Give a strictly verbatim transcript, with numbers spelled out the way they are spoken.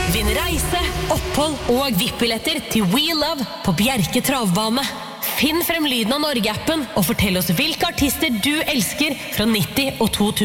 Vinn reise, opphold og V I P-billetter til We Love på Bjerke Travbane. Finn frem lyden av Norge-appen og fortell oss hvilke artister du elsker fra nitti og to tusen.